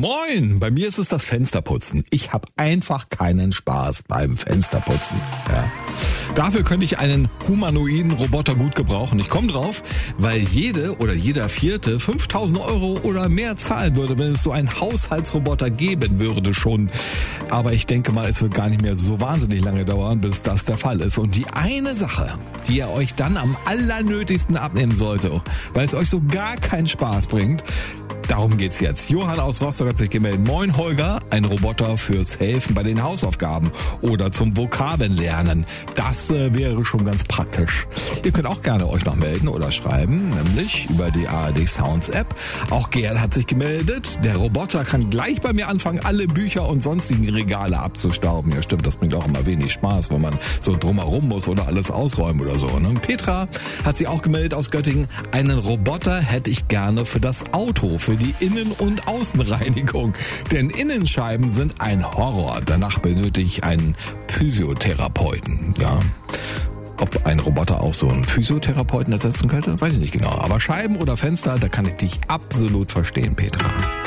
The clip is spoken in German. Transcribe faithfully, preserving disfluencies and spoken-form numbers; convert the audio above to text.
Moin, bei mir ist es das Fensterputzen. Ich habe einfach keinen Spaß beim Fensterputzen. Ja. Dafür könnte ich einen humanoiden Roboter gut gebrauchen. Ich komme drauf, weil jede oder jeder Vierte fünftausend Euro oder mehr zahlen würde, wenn es so einen Haushaltsroboter geben würde schon. Aber ich denke mal, es wird gar nicht mehr so wahnsinnig lange dauern, bis das der Fall ist. Und die eine Sache, die ihr euch dann am allernötigsten abnehmen sollte, weil es euch so gar keinen Spaß bringt, darum geht's jetzt. Johann aus Rostock hat sich gemeldet. Moin Holger, ein Roboter fürs Helfen bei den Hausaufgaben oder zum Vokabellernen. Das äh, wäre schon ganz praktisch. Ihr könnt auch gerne euch noch melden oder schreiben, nämlich über die A R D Sounds App. Auch Gerd hat sich gemeldet. Der Roboter kann gleich bei mir anfangen, alle Bücher und sonstigen Regale abzustauben. Ja stimmt, das bringt auch immer wenig Spaß, wenn man so drumherum muss oder alles ausräumen oder so. Ne? Petra hat sich auch gemeldet aus Göttingen. Einen Roboter hätte ich gerne für das Auto, für die Innen- und Außenreinigung. Denn Innenscheiben sind ein Horror. Danach benötige ich einen Physiotherapeuten. Ja. Ob ein Roboter auch so einen Physiotherapeuten ersetzen könnte, weiß ich nicht genau. Aber Scheiben oder Fenster, da kann ich dich absolut verstehen, Petra.